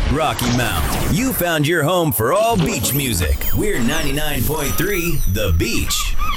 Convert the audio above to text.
Rocky Mount, you found your home for all beach music. We're 99.3 The Beach.